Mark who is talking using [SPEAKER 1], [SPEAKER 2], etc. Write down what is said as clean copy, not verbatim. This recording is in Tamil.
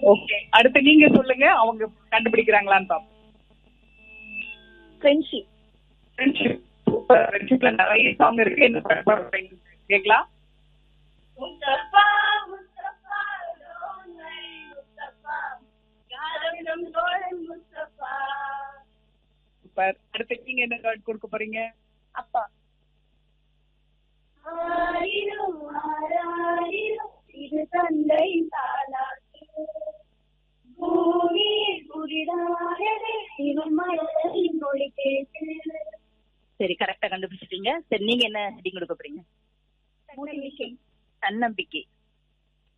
[SPEAKER 1] ஓகே, அடுத்து நீங்க சொல்லுங்க, அவங்க கண்டுபிடிக்கிறாங்களான்னு பாப்போம்.
[SPEAKER 2] ஃப்ரெண்ட்ஷிப்.
[SPEAKER 1] ஃப்ரெண்ட்ஷிப். சூப்பர். ஃப்ரெண்ட்ஷிப்ல நிறைய சாங் இருக்கு. என்ன பாட்டு பாடுறீங்க கேக்கலாம்?
[SPEAKER 2] முஸ்தபா முஸ்தபா டோன்லை முஸ்தபா யாரும் தோழன் முஸ்தபா.
[SPEAKER 1] சூப்பர். அடுத்து நீங்க என்ன கார்டு கொடுக்க போறீங்க?
[SPEAKER 2] அப்பா. ஆரிரோ ஆராரிரோ இது தந்தை தாலாட்டு பூமி புதிதானது இவன் மனதின் மொழி கேட்டு.
[SPEAKER 3] சரி, கரெக்டா கண்டுபிடிச்சிட்டீங்க. சரி, நீங்க என்ன ஹெட்டிங் கொடுக்க போறீங்க?
[SPEAKER 2] தன்னம்பிக்கை.
[SPEAKER 3] தன்னம்பிக்கை.